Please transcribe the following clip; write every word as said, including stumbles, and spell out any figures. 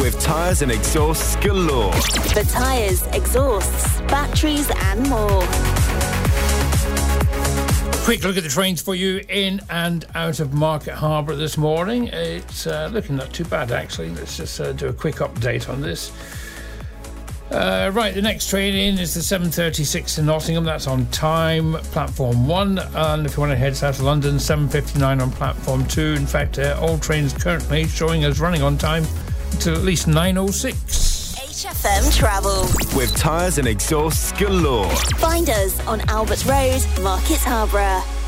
with tyres and exhausts galore. For tyres, exhausts, batteries and more. Quick look at the trains for you in and out of Market Harbour this morning. It's uh, looking not too bad, actually. Let's just uh, do a quick update on this. Uh, right, the next train in is the seven thirty-six to Nottingham. That's on time, platform one. And if you want to head south to London, seven fifty-nine on platform two. In fact, uh, all trains currently showing us running on time until at least nine oh six. H F M Travel. With tyres and exhausts galore. Find us on Albert Road, Market Harbour.